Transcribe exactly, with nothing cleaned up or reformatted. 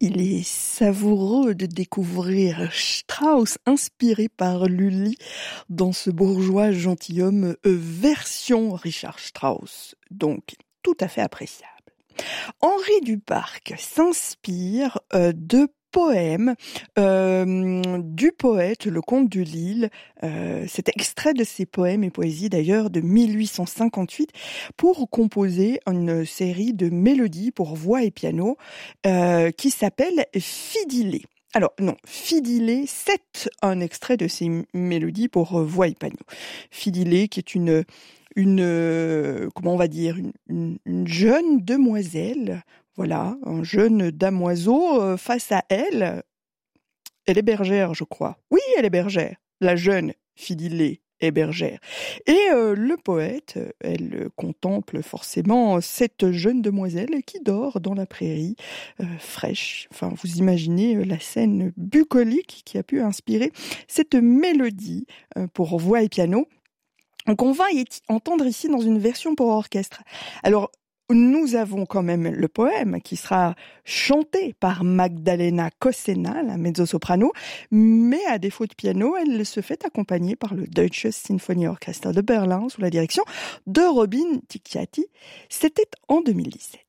Il est savoureux de découvrir Strauss inspiré par Lully dans ce bourgeois gentilhomme euh, version Richard Strauss, donc tout à fait appréciable. Henri Duparc s'inspire euh, de poèmes euh, du poète, le comte de Lille. Euh, c'est extrait de ses poèmes et poésies d'ailleurs de mille huit cent cinquante-huit pour composer une série de mélodies pour voix et piano euh, qui s'appelle Fidilé. Alors non, Fidilé, c'est un extrait de ces m- mélodies pour euh, voix et piano. Fidilé qui est une une euh, comment on va dire une, une, une jeune demoiselle. Voilà, un jeune damoiseau euh, face à elle. Elle est bergère, je crois. Oui, elle est bergère. La jeune Fidilé est bergère. Et euh, le poète, euh, elle euh, contemple forcément cette jeune demoiselle qui dort dans la prairie, euh, fraîche. Enfin, vous imaginez euh, la scène bucolique qui a pu inspirer cette mélodie euh, pour voix et piano. Donc on va y entendre ici dans une version pour orchestre. Alors, nous avons quand même le poème qui sera chanté par Magdalena Kossena, la mezzo-soprano, mais à défaut de piano, elle se fait accompagner par le Deutsches Sinfonieorchester de Berlin sous la direction de Robin Ticciati. C'était en deux mille dix-sept.